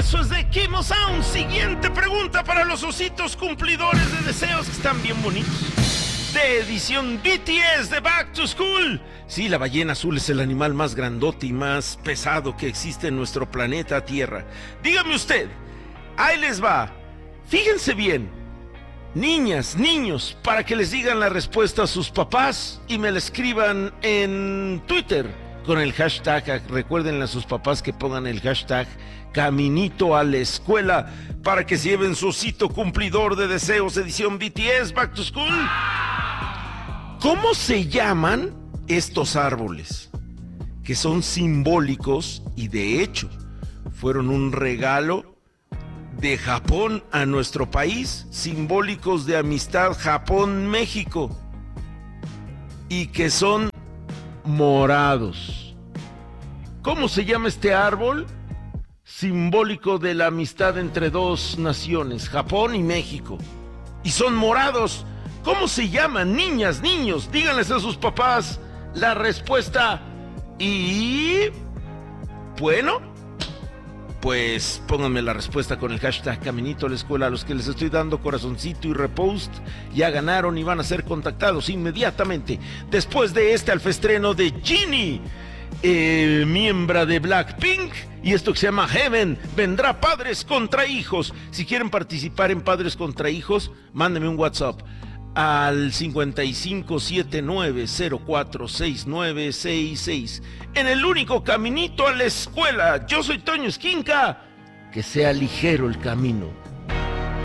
eso es de Kimo Sound. Siguiente pregunta para los ositos cumplidores de deseos, que están bien bonitos. De edición BTS de Back to School. Sí, la ballena azul es el animal más grandote y más pesado que existe en nuestro planeta Tierra. Dígame usted, ahí les va. Fíjense bien, niñas, niños, para que les digan la respuesta a sus papás y me la escriban en Twitter con el hashtag. Recuerden a sus papás que pongan el hashtag Caminito a la Escuela para que se lleven su osito cumplidor de deseos edición BTS Back to School. ¿Cómo se llaman estos árboles? Que son simbólicos y de hecho fueron un regalo de Japón a nuestro país, simbólicos de amistad Japón-México, y que son morados. ¿Cómo se llama este árbol? Simbólico de la amistad entre dos naciones, Japón y México, y son morados. ¿Cómo se llaman, niñas, niños? Díganles a sus papás la respuesta. Y bueno, pues pónganme la respuesta con el hashtag Caminito a la Escuela. A los que les estoy dando corazoncito y repost ya ganaron y van a ser contactados inmediatamente después de este alfestreno de Genie, miembro de Blackpink, y esto que se llama Heaven. Vendrá Padres contra Hijos. Si quieren participar en Padres contra Hijos, mándenme un WhatsApp al 5579046966 en el único Caminito a la Escuela. Yo soy Toño Esquinca. Que sea ligero el camino